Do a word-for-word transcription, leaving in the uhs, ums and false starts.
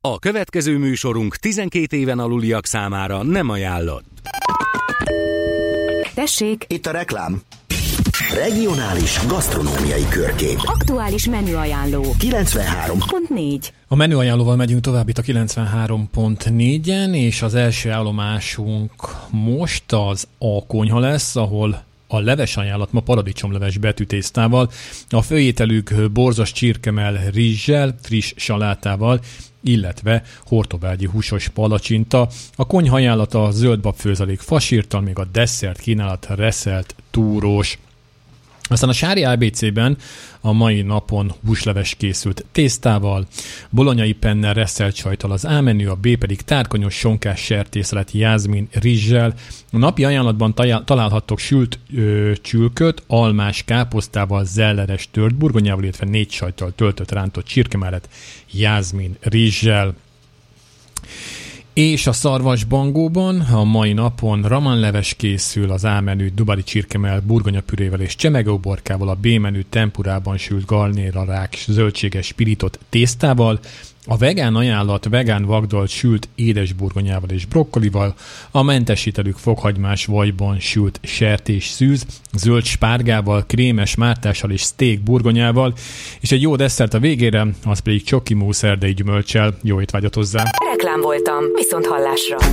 A következő műsorunk tizenkét éven aluliak számára nem ajánlott. Tessék! Itt a reklám. Regionális gasztronómiai körkép. Aktuális menüajánló. kilencvenhárom pont négy. A menüajánlóval megyünk tovább itt a kilencvenhárom pont négyen, és az első állomásunk most az A konyha lesz, ahol a leves ajánlat ma paradicsomleves betűtésztával, a főételük borzas csirkemell rizssel, friss salátával, illetve hortobágyi húsos palacsinta. A konyha ajánlata zöldbab főzelék fasírtal, még a desszert kínálat reszelt túrós. Aztán a Sári á bé cében a mai napon húsleves készült tésztával, bolonyai penne reszelt sajttal az A menü, a B pedig tárkonyos sonkás sertészelet jázmin rizssel. A napi ajánlatban találhattok sült ö, csülköt, almás káposztával, zelleres tört burgonyával, illetve négy sajttal töltött rántott csirkemellet jázmin rizssel. És a szarvasbangóban a mai napon ramanleves készül, az A menü dubari csirkemell burgonyapürével és csemegóborkával, a B menü tempurában sült garnéra rák zöldséges pirított tésztával, a vegán ajánlat vegán vagdolt sült édesburgonyával és brokkolival, a mentesítelük fokhagymás vajban sült sertés szűz, zöld spárgával, krémes mártással és steak burgonyával, és egy jó desszert a végére, az pedig csoki mousse erdei gyümölccsel. Jó étvágyat hozzá! Reklám voltam, viszont hallásra!